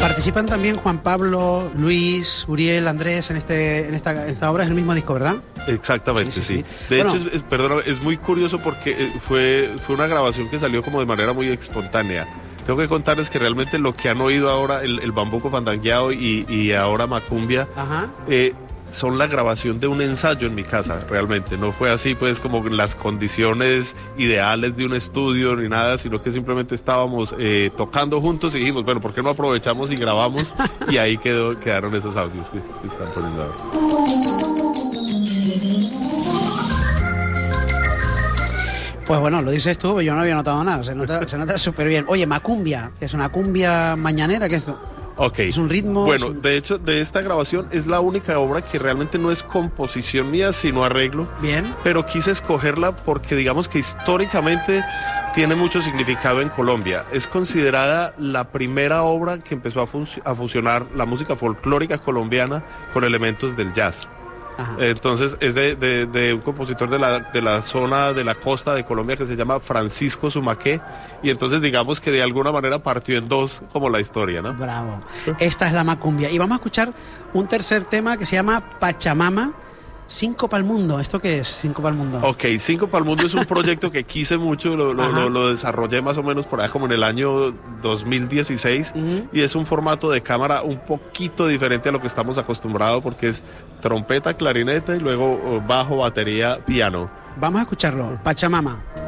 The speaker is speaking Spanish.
Participan también Juan Pablo, Luis, Uriel, Andrés en esta obra, es el mismo disco, ¿verdad? Exactamente, sí. De hecho, es muy curioso porque fue una grabación que salió como de manera muy espontánea. Tengo que contarles que realmente lo que han oído ahora, el bambuco fandangueado y ahora Macumbia, son la grabación de un ensayo en mi casa, realmente. No fue así, pues, como las condiciones ideales de un estudio ni nada, sino que simplemente estábamos tocando juntos y dijimos, bueno, ¿por qué no aprovechamos y grabamos? Y ahí quedaron esos audios que están poniendo ahora. Pues bueno, lo dices tú, yo no había notado nada, se nota súper bien. Oye, Macumbia, que es una cumbia mañanera, ¿qué es esto? Okay. ¿Es un ritmo? Bueno, de hecho, de esta grabación es la única obra que realmente no es composición mía, sino arreglo. Bien. Pero quise escogerla porque digamos que históricamente tiene mucho significado en Colombia. Es considerada la primera obra que empezó a fusionar la música folclórica colombiana con elementos del jazz. Ajá. Entonces es de un compositor de la zona de la costa de Colombia que se llama Francisco Sumaqué, y entonces digamos que de alguna manera partió en dos como la historia, ¿no? Bravo. Esta es la Macumbia y vamos a escuchar un tercer tema que se llama Pachamama. 5 para el mundo, ¿esto qué es? 5 para el mundo. Ok, 5 para el mundo es un proyecto que quise mucho, lo desarrollé más o menos por ahí como en el año 2016, y es un formato de cámara un poquito diferente a lo que estamos acostumbrados porque es trompeta, clarineta y luego bajo, batería, piano. Vamos a escucharlo, Pachamama.